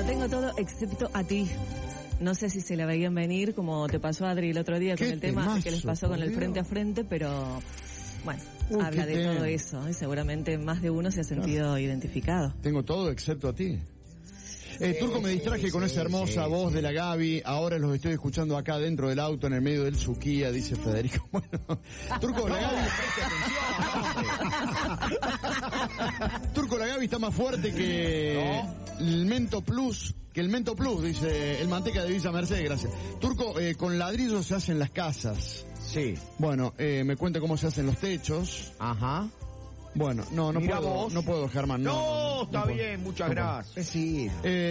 tengo todo excepto a ti. No sé si se la veían venir, como te pasó a Adri el otro día con el tema que les pasó con el frente a frente, pero bueno, habla de todo eso y seguramente más de uno se ha sentido identificado. Tengo todo excepto a ti. Turco, me distraje con esa hermosa voz de la Gaby. Ahora los estoy escuchando acá dentro del auto, en el medio del Suquía, dice Federico. Bueno, Turco, la Gaby, Turco, la Gaby está más fuerte que el Mento Plus. Que el Mento Plus, dice el Manteca de Villa Mercedes, gracias. Turco, con ladrillos se hacen las casas. Sí. Bueno, me cuenta cómo se hacen los techos. Ajá. Bueno, no puedo, Germán. No, está bien, muchas gracias. Sí.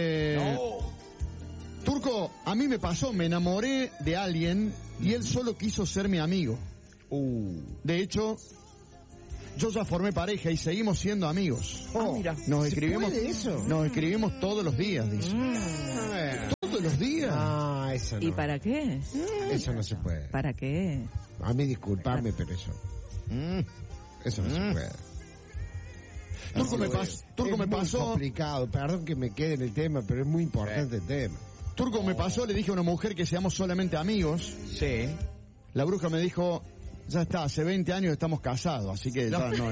Turco, a mí me pasó, me enamoré de alguien y él solo quiso ser mi amigo. De hecho, yo ya formé pareja y seguimos siendo amigos. Mira. Nos escribimos, ¿se puede eso? Nos escribimos todos los días, dice. ¿Todos los días? Ah, eso no. ¿Y para qué? Eso no se puede. ¿Para qué? A mí disculparme, pero eso. Eso no se puede. Turco me pasó. Es complicado, perdón que me quede en el tema, pero es muy importante el tema. Turco me pasó, le dije a una mujer que seamos solamente amigos. Sí. La bruja me dijo, ya está, hace 20 años estamos casados, así que ya no.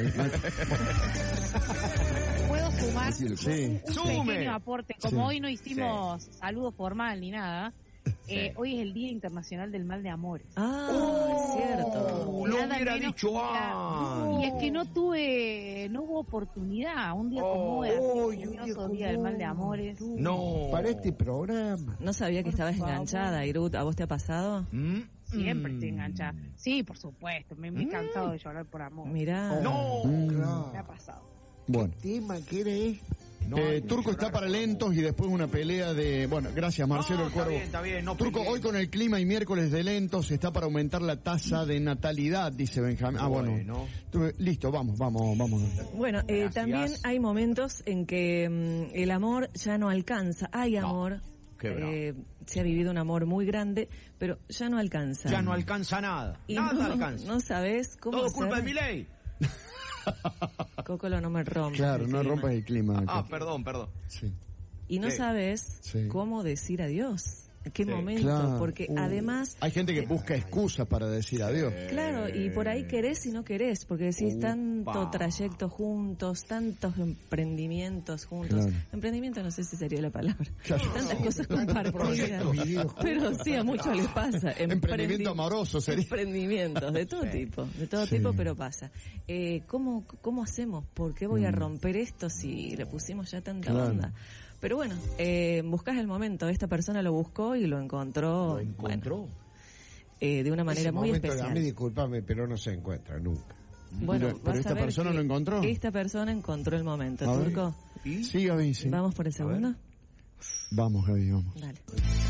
¿Puedo sumar Sí. un pequeño aporte? Como Sí. hoy no hicimos saludo formal ni nada, hoy es el Día Internacional del Mal de Amores. Es cierto. Lo Nada hubiera menos dicho que antes. Y es que no hubo oportunidad. Un día como hoy, el Día del Mal de Amores. No. Para este programa. No sabía que estabas enganchada, Irut. ¿A vos te ha pasado? Siempre estoy enganchada. Sí, por supuesto. Me he cansado de llorar por amor. Mirá. Me ha pasado. Bueno. ¿Tema qué era esto? Turco está para lentos y después una pelea de... Bueno, gracias Marcelo el Cuervo. Está bien, no Turco, peleé. hoy con el clima y miércoles de lentos está para aumentar la tasa de natalidad, dice Benjamín. Bueno. Listo, vamos. Bueno, también hay momentos en que el amor ya no alcanza. Hay amor. Se ha vivido un amor muy grande, pero ya no alcanza. Ya no alcanza nada. Y Nada alcanza. No sabes cómo Todo hacer. culpa de Milei. Cócolo, no me rompas. Claro, el no clima. rompas el clima. Perdón. Sí. Y no sabes cómo decir adiós. ¿En qué momento? Claro. Porque además... Hay gente que busca excusas para decir adiós. Claro, y por ahí querés y no querés, porque decís tanto trayecto juntos, tantos emprendimientos juntos. Claro. Emprendimiento no sé si sería la palabra. Claro. Tantas cosas compartidas. Pero sí, a muchos les pasa. Emprendimiento amoroso sería. Emprendimientos, de todo tipo, pero pasa. ¿Cómo hacemos? ¿Por qué voy a romper esto si le pusimos ya tanta onda? Pero bueno, buscás el momento. Esta persona lo buscó y lo encontró. Bueno, de una manera muy especial. A mí discúlpame, pero no se encuentra nunca. Bueno, pero esta persona lo encontró. Esta persona encontró el momento. ¿Turco? Sí, Gaby, sí. ¿Vamos por el segundo? Vamos, Gaby, vamos. Dale.